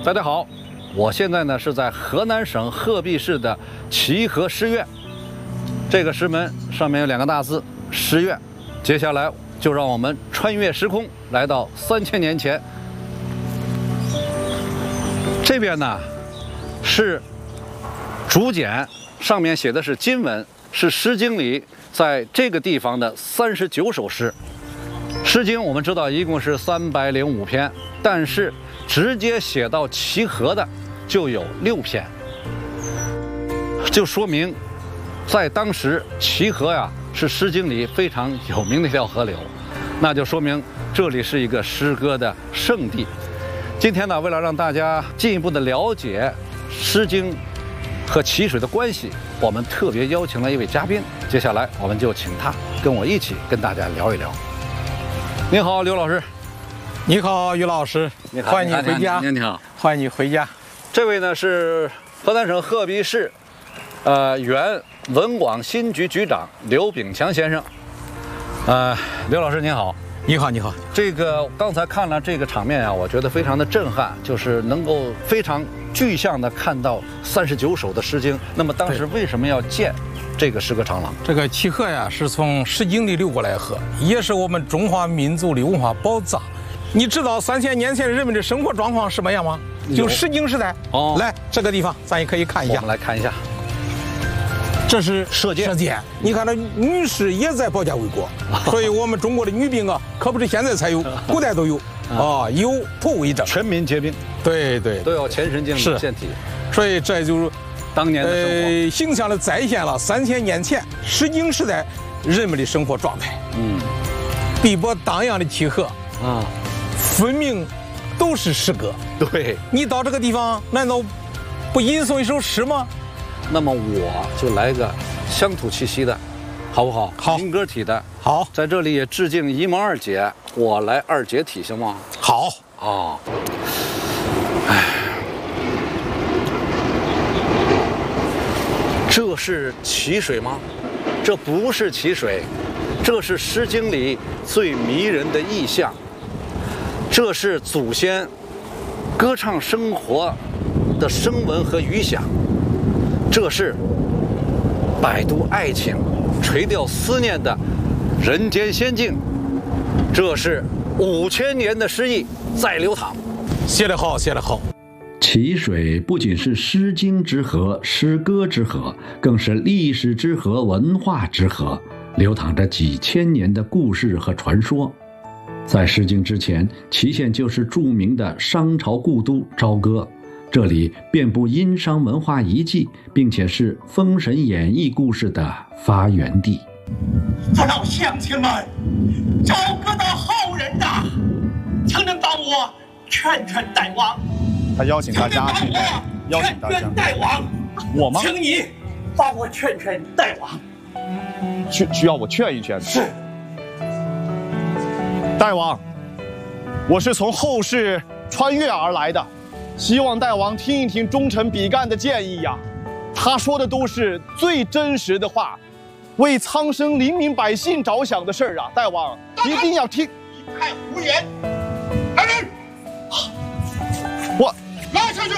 大家好，我现在呢是在河南省鹤壁市的齐河师院，这个师门上面有2个大字“师院”。接下来就让我们穿越时空，来到3000年前。这边呢是竹简，上面写的是金文，是《诗经》里在这个地方的39首诗。《诗经》我们知道一共是305篇，但是直接写到齐河的就有6篇，就说明在当时齐河呀是《诗经》里非常有名的一条河流，那就说明这里是一个诗歌的圣地。今天呢，为了让大家进一步的了解《诗经》和齐水的关系，我们特别邀请了一位嘉宾，接下来我们就请他跟我一起跟大家聊一聊。你好，刘老师。 你好，于老师。 你好， 欢迎你回家。 你好， 欢迎你回家。 这位呢是河南省鹤壁市，原文广新局局长刘炳强先生。刘老师您好。 你好，你好。 这个刚才看了这个场面啊，我觉得非常的震撼，就是能够非常具象的看到39首的《诗经》。那么当时为什么要建这个诗歌长廊？ 这个齐河呀，是从《诗经》里流过来河，也是我们中华民族的文化宝藏。你知道3000年前人们的生活状况什么样吗？就《诗经》时代。 哦， 来这个地方，咱也可以看一下。 我们来看一下。 这是射箭， 你看，这女士也在保家卫国，所以我们中国的女兵啊，可不是现在才有，古代都有啊，有图为证， 全民皆兵， 对， 都要全身健体， 所以这就是当年的生活， 形象的再现了3000年前《诗经》时代人们的生活状态。碧波荡漾的齐河啊，分明都是诗歌。 对， 你到这个地方，难道不吟诵一首诗吗？ 那么我就来个乡土气息的，好不好？ 好， 民歌体的。 好， 在这里也致敬一萌二姐，我来二姐体行吗？ 好。 哦，这是齐水吗？这不是齐水，这是《诗经》里最迷人的意象。这是祖先歌唱生活的声闻和余响。这是摆渡爱情、垂钓思念的人间仙境，这是5000年的诗意在流淌。 写得好，写得好。 齐水不仅是《诗经》之河、诗歌之河，更是历史之河、文化之河，流淌着几千年的故事和传说。在《诗经》之前，齐县就是著名的商朝故都朝歌。这里遍布殷商文化遗迹，并且是《封神演义》故事的发源地。 父老乡亲们，朝歌的后人呐，请能帮我劝劝大王。 他邀请大家，邀请大家。 大王， 我吗？ 请你帮我劝劝大王。 需要我劝一劝？ 是。 大王，我是从后世穿越而来的。希望大王听一听忠臣比干的建议呀，他说的都是最真实的话，为苍生黎民百姓着想的事儿啊！大王一定要听。 一派胡言！来人， 我拉下去。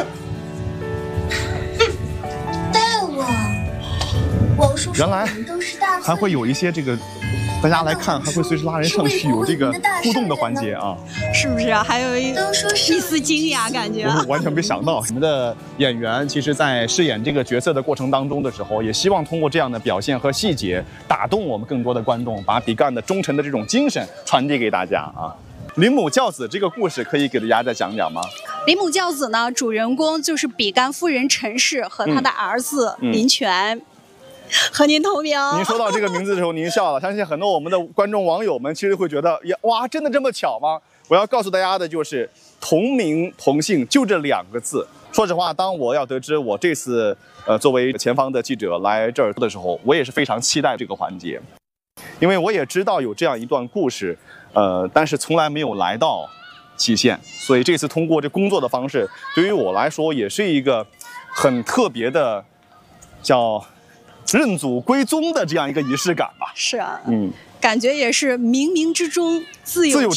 大王，王叔叔， 原来还会有一些这个。大家来看，还会随时拉人上去，有这个互动的环节啊， 是不是啊？还有一丝惊讶感觉。 我完全没想到，我们的演员其实，在饰演这个角色的过程当中的时候，也希望通过这样的表现和细节，打动我们更多的观众，把比干的忠臣的这种精神传递给大家啊。林母教子这个故事可以给大家再讲讲吗？ 林母教子呢，主人公就是比干夫人陈氏和他的儿子林权。和您同名。 您说到这个名字的时候，您笑了。相信很多我们的观众网友们其实会觉得，哇，真的这么巧吗？我要告诉大家的就是，同名同姓就这2个字。说实话，当我要得知我这次作为前方的记者来这儿的时候，我也是非常期待这个环节，因为我也知道有这样一段故事，但是从来没有来到祁县，所以这次通过这工作的方式，对于我来说也是一个很特别的，叫认祖归宗的这样一个仪式感吧。 是啊，感觉也是冥冥之中自有